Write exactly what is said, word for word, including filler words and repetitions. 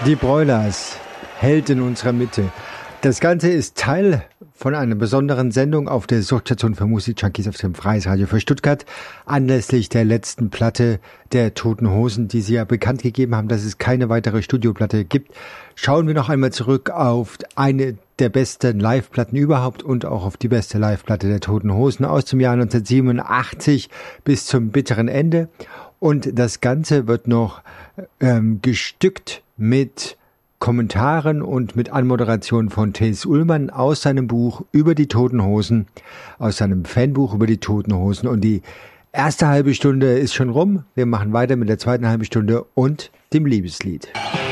Die Broilers, Held in unserer Mitte. Das Ganze ist Teil von einer besonderen Sendung auf der Suchtstation für Musikjunkies auf dem Freies-Radio für Stuttgart anlässlich der letzten Platte der Toten Hosen, die sie ja bekannt gegeben haben, dass es keine weitere Studioplatte gibt. Schauen wir noch einmal zurück auf eine der besten Live-Platten überhaupt und auch auf die beste Live-Platte der Toten Hosen aus dem Jahr neunzehnhundertsiebenundachtzig bis zum bitteren Ende. Und das Ganze wird noch ähm, gestückt mit Kommentaren und mit Anmoderation von Thes Ullmann aus seinem Buch über die Toten Hosen, aus seinem Fanbuch über die Toten Hosen. Und die erste halbe Stunde ist schon rum. Wir machen weiter mit der zweiten halben Stunde und dem Liebeslied.